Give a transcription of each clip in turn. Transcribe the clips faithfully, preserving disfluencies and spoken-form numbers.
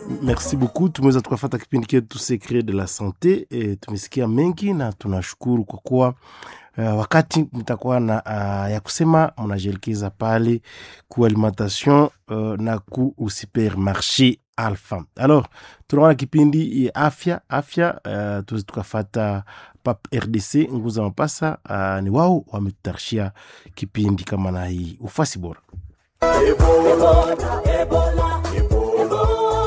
Merci beaucoup. Tumeweza tukafata kipindi chetu Secret de la Sante. E, tumesikia mengi na tunashukuru kwa kuwa uh, wakati mtakuwa na uh, ya kusema mnajelekeza pale ku alimentation uh, na ku supermarché Alpha. Alors, tunaona kipindi ya afya afya uh, tuweze tukafata Pap R D C Nguza Mapasa uh, ni wao wametutarishia kipindi kama na hii ufasi bora. Ebola, Ebola, Ebola.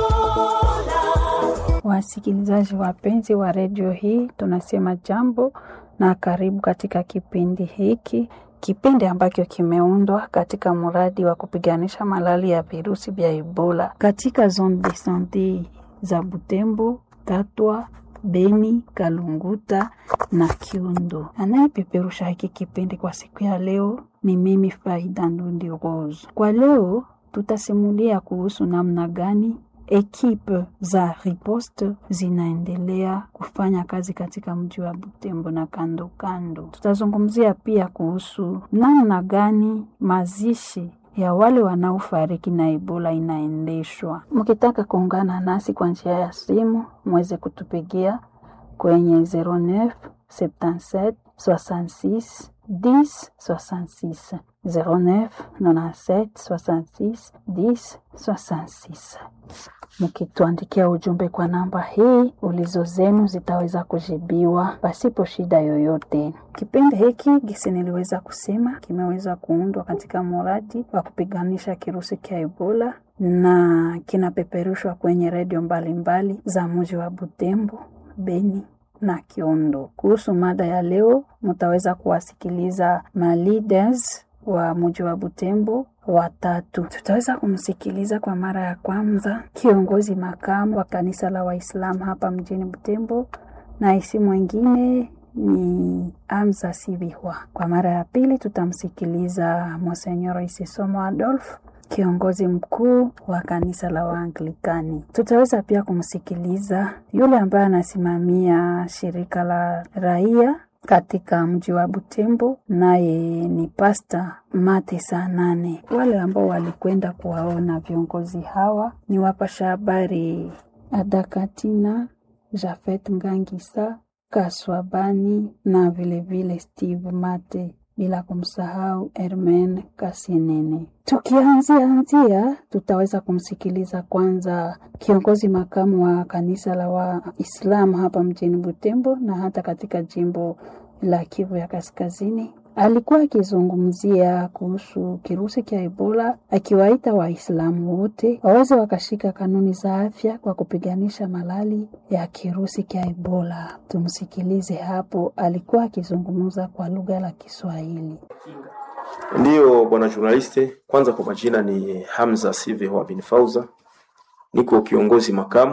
Wasikilizaji wapenzi wa redio hii, tunasema jambo na karibu katika kipindi hiki, kipindi ambacho kimeundwa katika mradi wa kupiganisha malali ya virusi vya Ebola katika zone de santé za Butembo, Tatwa, Beni, Kalunguta na Kiundo. Anayepeperusha hiki kipindi kwa siku ya leo ni mimi Faida Ndundi Rose. Kwa leo tutasimulia kuhusu namna gani ekipe za riposte zinaendelea kufanya kazi katika mji wa Butembo na kando kando. Tutazungumzia pia kuhusu namna gani mazishi ya wale wanaofariki na Ebola inaendeshwa. Mkitaka kuungana nasi kwa njia ya simu, mweze kutupigia kwenye zero neuf soixante-dix-sept soixante-six dix soixante-six zero neuf quatre-vingt-sept soixante-six dix soixante-six. Mkituandikia ujumbe kwa namba hii, ulizo zenu zitaweza kujibiwa pasipo shida yoyote. Kipindi hiki gisi niliweza kusema kimeweza kuundwa katika mradi wa kupiganisha kirusi cha Ebola na kinapeperushwa kwenye redio mbalimbali za mji wa Butembo, Beni na Kiondo. Kuhusu mada ya leo, mtaweza kuwasikiliza ma leaders wa mji wa Butembo watatu. Tutaweza kumsikiliza kwa mara ya kwanza kiongozi makamu wa kanisa la Waislamu hapa mjini Butembo, na isi mwingine ni Amza Sibihwa. Kwa mara ya pili tutamsikiliza Monseigneur Isisomo Adolf, kiongozi mkuu wa kanisa la Waanglikani. Tutaweza pia kumsikiliza yule ambaye anasimamia shirika la raia katika mji wa Butembo, naye ni Pasta Mate Sanane. Wale ambao walikwenda kuwaona viongozi hawa ni wapasha habari Adakatina, Jafet Ngangisa, Kaswabani na vile vile Steve Mate, bila kumsahau Hermen Kasinene. Tukianzia anzia, tutaweza kumsikiliza kwanza kiongozi makamu wa kanisa la Waislamu hapa mjini Butembo na hata katika jimbo la Kivu ya Kaskazini. Alikuwa akizungumzia kuhusu kirusi cha Ebola, akiwaita Waislamu wote waweze wakashika kanuni za afya kwa kupiganisha malali ya kirusi cha Ebola. Tumsikilize hapo, alikuwa akizungumza kwa lugha la Kiswahili. Ndiyo bwana journaliste, kwanza kwa majina ni Hamza Sibihwa bin Fauza. Niko kiongozi makamu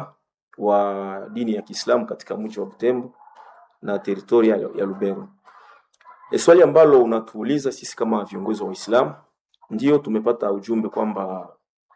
wa dini ya Kiislamu katika mji wa Butembo na teritoria ya Lubero. E, swali ambalo unatuuliza sisi kama viongozi wa Uislamu, ndio tumepata ujumbe kwamba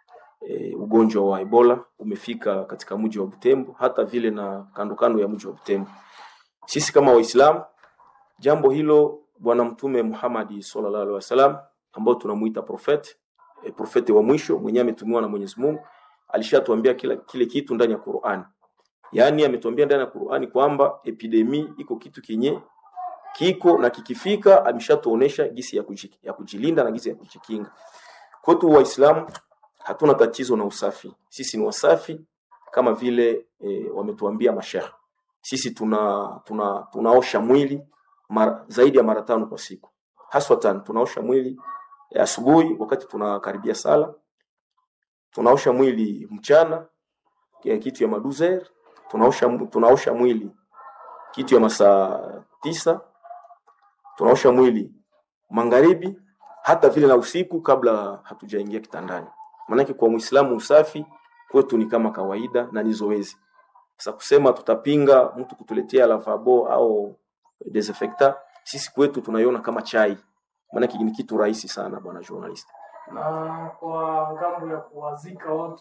e, ugonjwa wa Ebola umefika katika mji wa Butembo, hata vile na kando kando ya mji wa Butembo. Sisi kama Waislamu, jambo hilo Bwana Mtume Muhammad sallallahu alaihi wasallam, ambao tunamuita prophet, e, profeti wa mwisho mwenye ametumiwa na Mwenyezi Mungu, alishatuambia kila kile kitu ndani ya Qur'an. Yaani ametuambia ndani ya Qur'ani kwamba epidemi iko kitu kinye kiko na kikifika ameshatuonesha gisi ya, kujik, ya kujilinda na gisi ya kujikinga. Kwetu Waislamu hatuna tatizo na usafi. Sisi ni wasafi kama vile e, wametuambia masheikh. Sisi tuna tuna tunaosha mwili mara, zaidi ya mara tano kwa siku. Haswatan tunaosha mwili e, asubuhi wakati tunakaribia sala. Tunaosha mwili mchana kia kitu ya maduzer, tunaosha tunaosha mwili kitu ya masaa tisa. Tunaosha mwili magharibi, hata vile na usiku kabla hatujaingia kitandani. Maana kwa Muislamu usafi kwetu ni kama kawaida na ni zoezi. Sasa kusema tutapinga mtu kutuletea lavabo au desinfectant, sisi kwetu tunaiona kama chai. Maana ni kitu rahisi sana bwana journalist. Na kwa ngambo ya kuwazika watu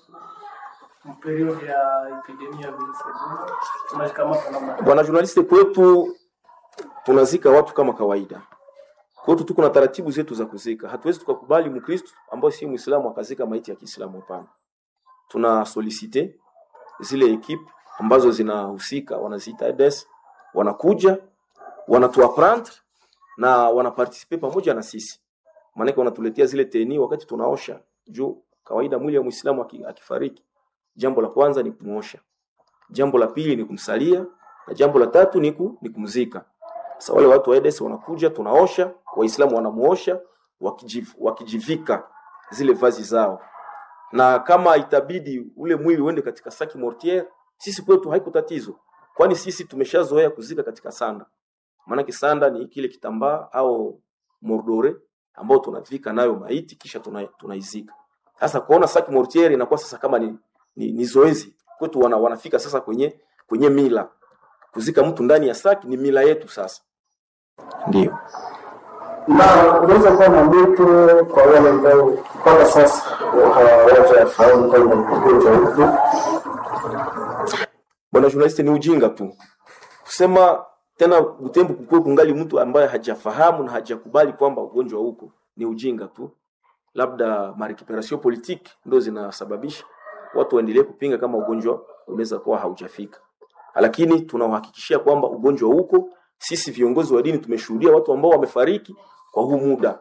period ya epidemia virusi tunajikamata namna. Bwana journalist, kwetu tunazika watu kama kawaida. Kwetu tuko na taratibu zetu za kuzika. Hatuwezi tukakubali Mkristo ambao si Muislamu akazika maiti ya Kiislamu, hapana. Tuna solicite zile ekipe ambazo zinahusika, wanaziita E D E S, wanakuja wanatuapprendre na wanaparticipe pamoja na sisi. Maana wanatuletea zile teni wakati tunaosha. Juu kawaida mwili wa Muislamu akifariki, jambo la kwanza ni kumuosha, jambo la pili ni kumsalia, na jambo la tatu ni ku, ni kumzika. Sasa wale watu wa E D E S wanakuja, tunaosha, Waislamu wanamuosha, wakijiv, wakijivika zile vazi zao. Na kama itabidi ule mwili uende katika saki mortiere, sisi kwetu haiko tatizo, kwani sisi tumeshazoea kuzika katika sanda. Maana kisanda ni kile kitambaa au mordore ambao tunavika nayo maiti kisha tunaizika. Sasa kuona saki mortiere inakuwa sasa kama ni ni, ni zoezi kwetu, wana, wanafika sasa kwenye kwenye mila. Kuzika mtu ndani ya saki ni mila yetu sasa. Ndio. Na unaweza kuwa na mtu kwa wale ambao mpaka sasa hawajafahamu kwamba ugonjwa huu. Bwana journalist, ni ujinga tu kusema tena Butembo kukue kungali mtu ambaye hajafahamu na hajakubali kwamba ugonjwa huko. Ni ujinga tu. Labda marecuperation politique ndio zinasababisha watu waendelee kupinga kama ugonjwa unaweza kuwa haujafika. Lakini tunauhakikishia kwamba ugonjwa huko. Sisi viongozi wa dini tumeshuhudia watu ambao wamefariki kwa huu muda.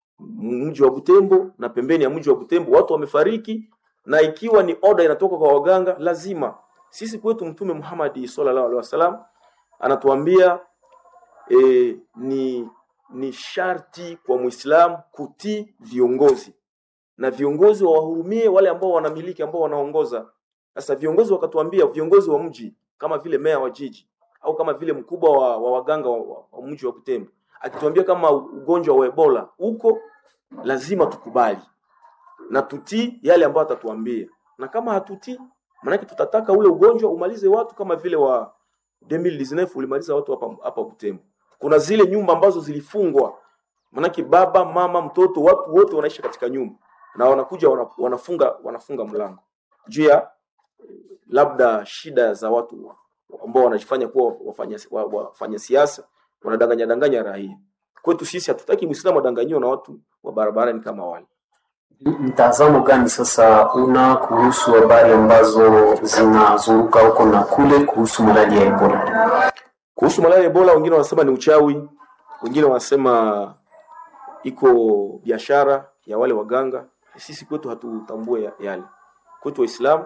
Mji wa Butembo na pembeni ya mji wa Butembo watu wamefariki, na ikiwa ni order inatoka kwa waganga, lazima sisi kwetu Mtume Muhammad sallallahu alaihi wasallam anatuambia e, ni ni sharti kwa Muislamu kutii viongozi, na viongozi wawahurumie wale ambao wanamiliki, ambao wanaongoza. Sasa viongozi wakatuambia, viongozi wa mji kama vile meya wa jiji au kama vile mkubwa wa, wa waganga wa, wa, wa mji wa Butembo akituambia kama ugonjwa wa Ebola uko, lazima tukubali na tutii yale ambayo atatuambia. Na kama hatutii, maana tutataka ule ugonjwa umalize watu kama vile wa elfu mbili kumi na tisa ulimaliza watu hapa hapa Butembo. Kuna zile nyumba ambazo zilifungwa, maana baba, mama, mtoto, watu wote wanaishi katika nyumba, na wanakuja wanafunga wanafunga mlango juu ya labda shida za watu ambao wanajifanya kuwa wafanya wafanya siasa, wanadanganya danganya raia. Kwetu sisi hatutaki Muislamu adanganywe na watu wa barabarani kama wale. Mtazamo gani sasa una kuhusu habari ambazo zinazunguka huko na kule kuhusu malaria ya Ebola? Kuhusu malaria ya Ebola, wengine wanasema ni uchawi, wengine wanasema iko biashara ya wale waganga. Sisi kwetu hatutambue yale. Kwetu Waislamu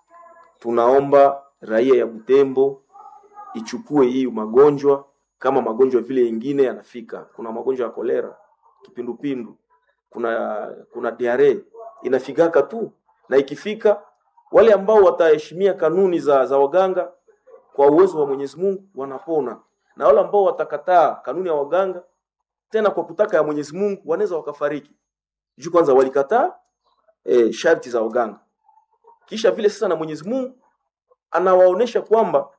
tunaomba raia ya Butembo ichukue hii magonjwa kama magonjwa vile mengine yanafika. Kuna magonjwa ya kolera, kipindupindu, kuna kuna diare inafikaka tu, na ikifika wale ambao wataheshimia kanuni za za waganga kwa uwezo wa Mwenyezi Mungu wanapona, na wale ambao watakataa kanuni ya waganga tena kwa kutaka ya Mwenyezi Mungu wanaweza wakafariki. Juu kwanza walikataa eh, sharti za waganga, kisha vile sasa na Mwenyezi Mungu anawaonesha kwamba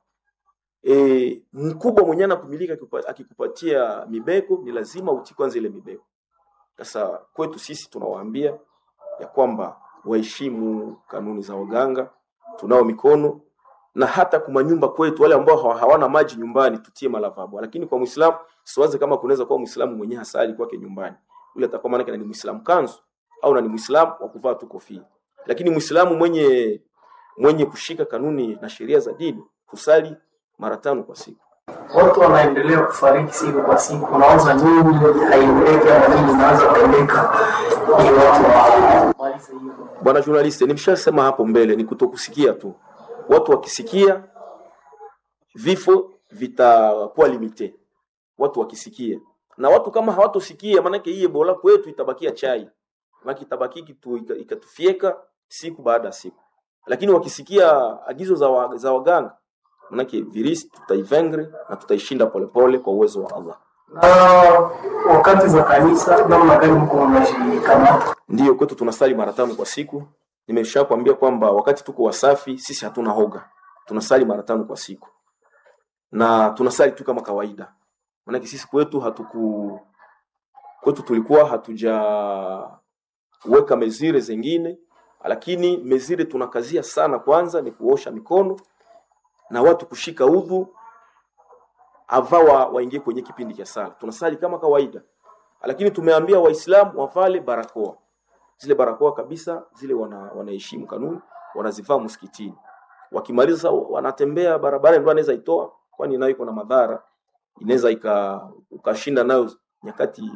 e, mkubwa mwenye anakumilika akikupatia mibeko ni lazima utii kwanza ile mibeko. Sasa kwetu sisi tunawaambia ya kwamba waheshimu kanuni za waganga, tunao mikono, na hata kuma nyumba kwetu wale ambao hawana maji nyumbani tutie malavabo. Lakini kwa Muislamu siwaze kama kunaweza kuwa Muislamu mwenye hasali kwake nyumbani. Ule atakuwa maana ni Muislamu kanzu au na ni Muislamu wa kuvaa tu kofia. Lakini Muislamu mwenye mwenye kushika kanuni na sheria za dini kusali mara tano kwa siku. Watu wanaendelea kufariki siku kwa siku. Unaanza nini haieleweki ama nini inaanza kupeleka ili watu wamalize hiyo. Bwana journalist, nimeshasema hapo mbele ni kutokusikia tu. Watu wakisikia vifo vitakuwa limite. Watu wakisikia. Na watu kama hawatosikia, maana yake hii Ebola kwetu itabakia chai. Maana itabaki kitu ikatufieka siku baada ya siku. Lakini wakisikia agizo za wa, za waganga, maana yake virusi tutaivengre na tutaishinda polepole kwa uwezo wa Allah. Na wakati za kanisa namna gani mko mnashikamana? Ndio kwetu tunasali mara tano kwa siku. Nimeshakwambia kwamba wakati tuko wasafi sisi hatuna hoga. Tunasali mara tano kwa siku. Na tunasali tu kama kawaida. Maana sisi kwetu hatuku kwetu tulikuwa hatuja weka mezire zingine, lakini mezire tunakazia sana kwanza ni kuosha mikono na watu kushika udhu avawa waingie kwenye kipindi cha sala. Tunasali kama kawaida. Lakini tumeambia Waislamu wavale barakoa. Zile barakoa kabisa zile wana wanaheshimu kanuni, wanazivaa msikitini. wakimaliza wanatembea barabara, ndio anaweza itoa, kwani nayo iko na madhara, inaweza ika ukashinda nayo nyakati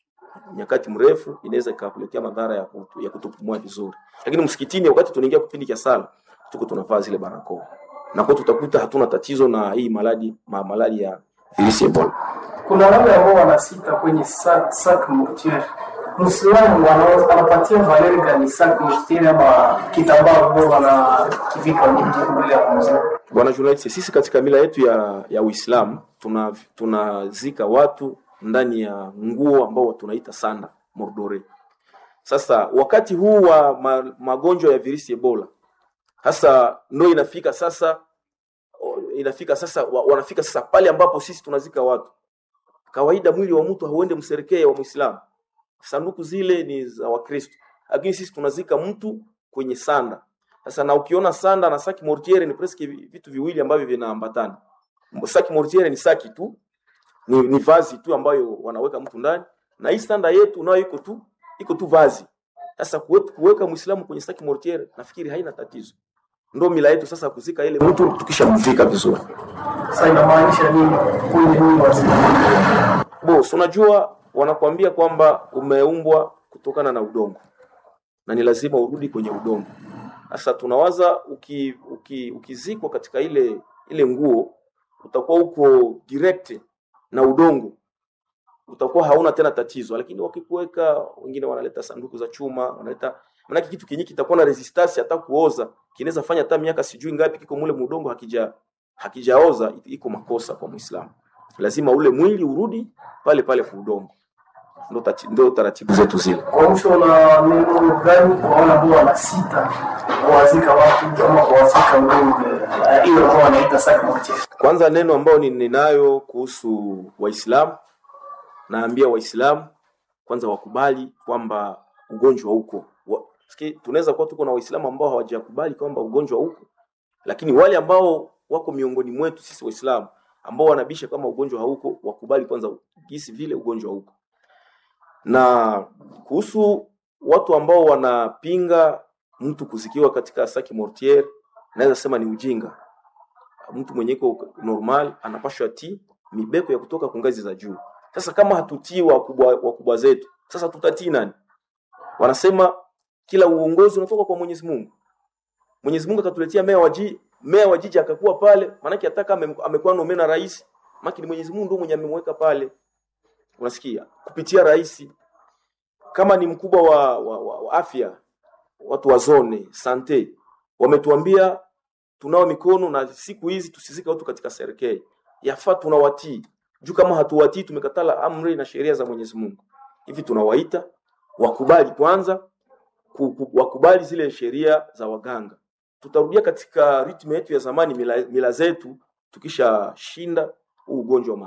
nyakati mrefu, inaweza ikakuletea madhara ya kutu, ya kutopumua vizuri. Lakini msikitini wakati tunaingia kipindi cha sala tuko tunavaa zile barakoa, na kwa tutakuta hatuna tatizo na hii maladi ma, malali ya virusi Ebola. Kuna wale ambao wanasita kwenye sac sac mortuaire. Muislamu wanaweza anapatia valeri gani sac mortuaire ama kitambaa ambao wana kivika mtu mbele ya kumzika? Bwana journalist, sisi katika mila yetu ya ya Uislamu tuna tunazika watu ndani ya nguo ambao tunaita sanda mordore. Sasa wakati huu wa ma, magonjwa ya virusi Ebola hasa ndio inafika sasa inafika sasa wanafika sasa pale ambapo sisi tunazika watu. Kawaida mwili wa mtu hauende mserekee wa Muislamu. Sanduku zile ni za Wakristo. Lakini sisi tunazika mtu kwenye sanda. Sasa na ukiona sanda na saki mortiere ni presque vitu viwili ambavyo vinaambatana. Saki mortiere ni saki tu, ni, ni vazi tu ambayo wanaweka mtu ndani, na hii sanda yetu nayo iko tu iko tu vazi. Sasa kuweka Muislamu kwenye saki mortiere nafikiri haina tatizo. Ndio mila yetu sasa kuzika ile mtu tukishamvika vizuri. Sasa inamaanisha nini kwenye mwili wa Muislamu? Boss, unajua wanakuambia kwamba umeumbwa kutokana na udongo na ni lazima urudi kwenye udongo. Sasa tunawaza uki, uki, ukizikwa katika ile ile nguo utakuwa uko direct na udongo, utakuwa hauna tena tatizo. Lakini wakikuweka, wengine wanaleta sanduku za chuma, wanaleta maana kitu kinyiki kitakuwa na resistance hata kuoza, kinaweza fanya hata miaka sijui ngapi kiko mule mudongo hakija hakijaoza, iko makosa kwa Muislamu. Lazima ule mwili urudi pale pale kwa udongo. Ndio tati, ndio taratibu zetu zile. Kwa mwisho na neno gani kwa wale ambao wanasita kuwazika watu kama kuwazika ng'ombe ile ambao wanaita sac mortuaire? Kwanza neno ambao ninayo kuhusu Waislamu, naambia Waislamu kwanza wakubali kwamba ugonjwa uko. Siki tunaweza kuwa tuko na Waislamu ambao hawajakubali kwamba ugonjwa uko, lakini wale ambao wako miongoni mwetu sisi Waislamu ambao wanabisha kama ugonjwa hauko, wakubali kwanza gisi vile ugonjwa uko. Na kuhusu watu ambao wanapinga mtu kuzikiwa katika saki mortiere, naweza sema ni ujinga. Mtu mwenye iko normal anapashwa ati mibeko ya kutoka kungazi za juu. Sasa kama hatutii wakubwa wakubwa zetu, sasa tutatii nani? Wanasema kila uongozi unatoka kwa Mwenyezi Mungu. Mwenyezi Mungu akatuletea meya wa jiji, meya wa jiji akakuwa pale, maana yake ataka amekuwa nomena rais, maana ni Mwenyezi Mungu ndio mwenye amemweka pale. Unasikia? Kupitia rais. Kama ni mkubwa wa, wa, wa, wa afya, watu wa zone sante wametuambia tunao mikono na siku hizi tusizike watu katika serikali. Yafaa tunawatii. Juu kama hatuwatii tumekatala amri na sheria za Mwenyezi Mungu. Hivi tunawaita wakubali kwanza, wakubali zile sheria za waganga. Tutarudia katika ritmu yetu ya zamani, mila, mila zetu tukisha shinda ugonjwa.